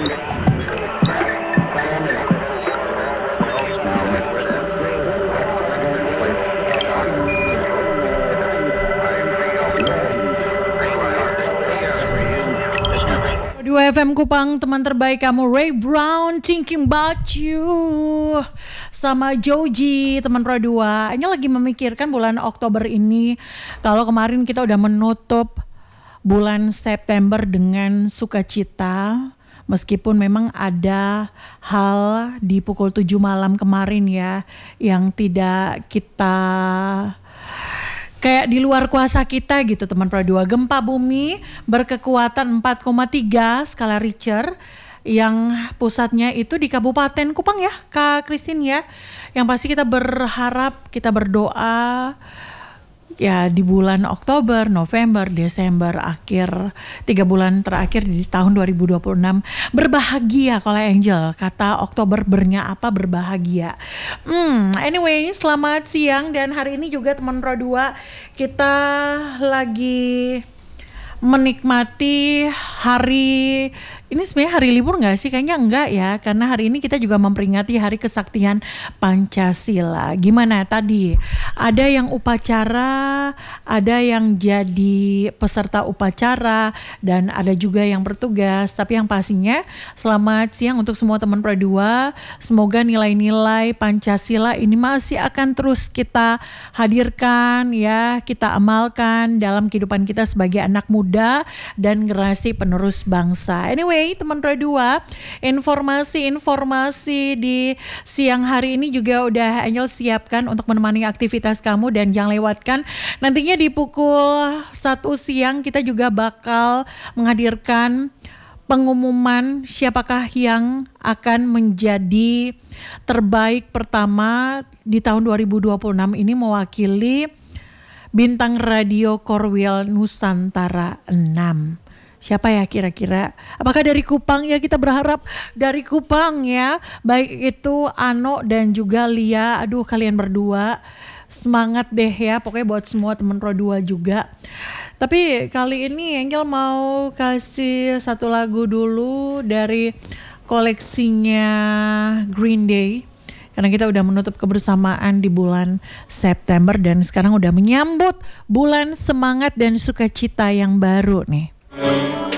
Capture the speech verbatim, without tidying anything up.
dua F M Kupang, teman terbaik kamu Ray Brown, Thinking About You sama Joji, teman Pro dua. Ini lagi memikirkan bulan Oktober ini. Kalau kemarin kita udah menutup bulan September dengan sukacita, meskipun memang ada hal di pukul tujuh malam kemarin ya yang tidak kita, kayak di luar kuasa kita gitu teman Pro dua. Gempa bumi berkekuatan empat koma tiga skala Richter yang pusatnya itu di Kabupaten Kupang ya Kak Christine ya. Yang pasti kita berharap, kita berdoa ya di bulan Oktober, November, Desember, akhir tiga bulan terakhir di tahun dua ribu dua puluh enam berbahagia kalau Angel kata Oktober bernya apa berbahagia. Hmm, anyway, selamat siang dan hari ini juga teman Pro dua kita lagi menikmati hari ini, sebenarnya hari libur nggak sih? Kayaknya enggak ya, karena hari ini kita juga memperingati Hari Kesaktian Pancasila. Gimana tadi? Ada yang upacara, ada yang jadi peserta upacara, dan ada juga yang bertugas. Tapi yang pastinya selamat siang untuk semua teman Pro dua. Semoga nilai-nilai Pancasila ini masih akan terus kita hadirkan ya, kita amalkan dalam kehidupan kita sebagai anak muda dan generasi penerus bangsa. Anyway, teman Pro dua, informasi-informasi di siang hari ini juga udah Angel siapkan untuk menemani aktivitas kamu, dan jangan lewatkan nantinya di pukul satu siang kita juga bakal menghadirkan pengumuman siapakah yang akan menjadi terbaik pertama di tahun dua ribu dua puluh enam ini mewakili Bintang Radio Korwil Nusantara enam. Siapa ya kira-kira? Apakah dari Kupang ya? Kita berharap dari Kupang ya. Baik itu Ano dan juga Lia. Aduh, kalian berdua semangat deh ya. Pokoknya buat semua teman Pro dua juga. Tapi kali ini Angel mau kasih satu lagu dulu dari koleksinya Green Day. Karena kita udah menutup kebersamaan di bulan September dan sekarang udah menyambut bulan semangat dan sukacita yang baru nih.